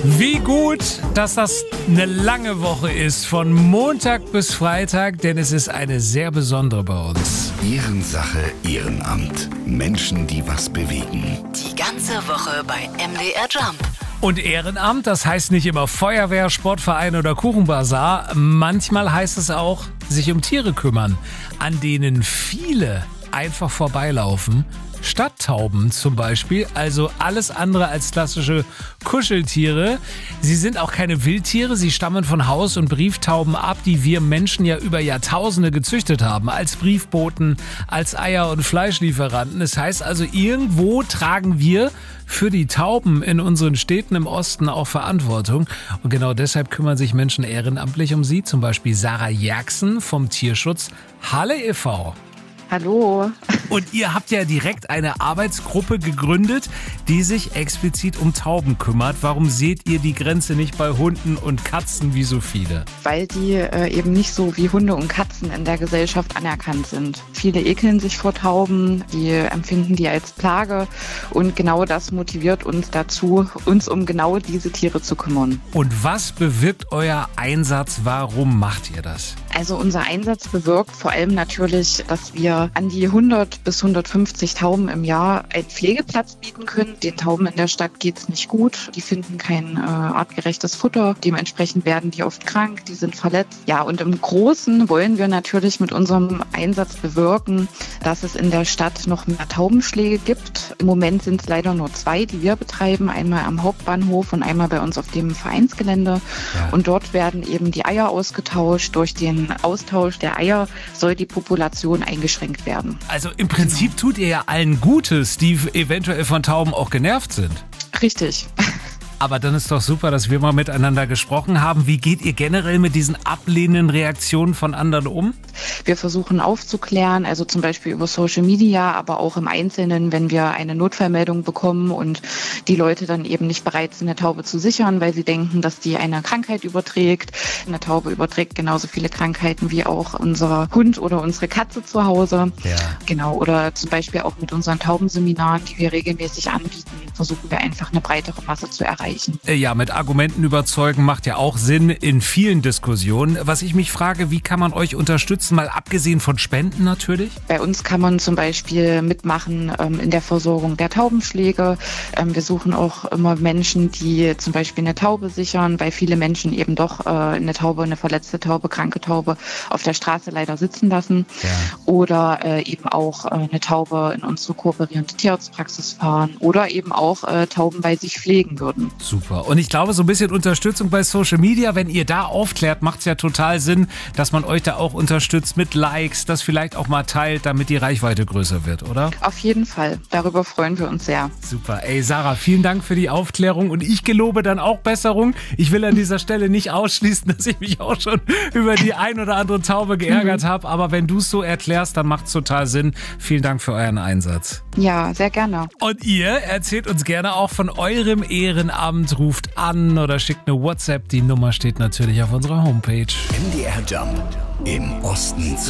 Wie gut, dass das eine lange Woche ist, von Montag bis Freitag, denn es ist eine sehr besondere bei uns. Ehrensache, Ehrenamt. Menschen, die was bewegen. Die ganze Woche bei MDR Jump. Und Ehrenamt, das heißt nicht immer Feuerwehr, Sportverein oder Kuchenbazar. Manchmal heißt es auch, sich um Tiere kümmern, an denen viele einfach vorbeilaufen. Stadttauben zum Beispiel, also alles andere als klassische Kuscheltiere. Sie sind auch keine Wildtiere, sie stammen von Haus- und Brieftauben ab, die wir Menschen ja über Jahrtausende gezüchtet haben, als Briefboten, als Eier- und Fleischlieferanten. Das heißt also, irgendwo tragen wir für die Tauben in unseren Städten im Osten auch Verantwortung. Und genau deshalb kümmern sich Menschen ehrenamtlich um sie, zum Beispiel Sarah Jerksen vom Tierschutz Halle e.V. Hallo. Und ihr habt ja direkt eine Arbeitsgruppe gegründet, die sich explizit um Tauben kümmert. Warum seht ihr die Grenze nicht bei Hunden und Katzen wie so viele? Weil die eben nicht so wie Hunde und Katzen in der Gesellschaft anerkannt sind. Viele ekeln sich vor Tauben, die empfinden die als Plage. Und genau das motiviert uns dazu, uns um genau diese Tiere zu kümmern. Und was bewirkt euer Einsatz? Warum macht ihr das? Also unser Einsatz bewirkt vor allem natürlich, dass wir an die 100 bis 150 Tauben im Jahr einen Pflegeplatz bieten können. Den Tauben in der Stadt geht's nicht gut. Die finden kein artgerechtes Futter. Dementsprechend werden die oft krank, die sind verletzt. Ja, und im Großen wollen wir natürlich mit unserem Einsatz bewirken, dass es in der Stadt noch mehr Taubenschläge gibt. Im Moment sind es leider nur 2, die wir betreiben. Einmal am Hauptbahnhof und einmal bei uns auf dem Vereinsgelände. Ja. Und dort werden eben die Eier ausgetauscht. Durch den Austausch der Eier soll die Population eingeschränkt werden. Also im Prinzip tut ihr ja allen Gutes, die eventuell von Tauben auch genervt sind. Richtig. Aber dann ist doch super, dass wir mal miteinander gesprochen haben. Wie geht ihr generell mit diesen ablehnenden Reaktionen von anderen um? Wir versuchen aufzuklären, also zum Beispiel über Social Media, aber auch im Einzelnen, wenn wir eine Notfallmeldung bekommen und die Leute dann eben nicht bereit sind, eine Taube zu sichern, weil sie denken, dass die eine Krankheit überträgt. Eine Taube überträgt genauso viele Krankheiten wie auch unser Hund oder unsere Katze zu Hause. Ja. Genau, oder zum Beispiel auch mit unseren Taubenseminaren, die wir regelmäßig anbieten, versuchen wir einfach eine breitere Masse zu erreichen. Ja, mit Argumenten überzeugen macht ja auch Sinn in vielen Diskussionen. Was ich mich frage, wie kann man euch unterstützen, mal abgesehen von Spenden natürlich? Bei uns kann man zum Beispiel mitmachen in der Versorgung der Taubenschläge. Wir suchen auch immer Menschen, die zum Beispiel eine Taube sichern, weil viele Menschen eben doch eine Taube, eine verletzte Taube, kranke Taube auf der Straße leider sitzen lassen. Ja. Oder eben auch eine Taube in unsere kooperierende Tierarztpraxis fahren oder eben auch Tauben bei sich pflegen würden. Super. Und ich glaube, so ein bisschen Unterstützung bei Social Media, wenn ihr da aufklärt, macht es ja total Sinn, dass man euch da auch unterstützt mit Likes, das vielleicht auch mal teilt, damit die Reichweite größer wird, oder? Auf jeden Fall. Darüber freuen wir uns sehr. Super. Ey, Sarah, vielen Dank für die Aufklärung und ich gelobe dann auch Besserung. Ich will an dieser Stelle nicht ausschließen, dass ich mich auch schon über die ein oder andere Taube geärgert habe, aber wenn du es so erklärst, dann macht es total Sinn. Vielen Dank für euren Einsatz. Ja, sehr gerne. Und ihr erzählt uns gerne auch von eurem Ehrenamt, ruft an oder schickt eine WhatsApp. Die Nummer steht natürlich auf unserer Homepage. MDR Jump im Osten.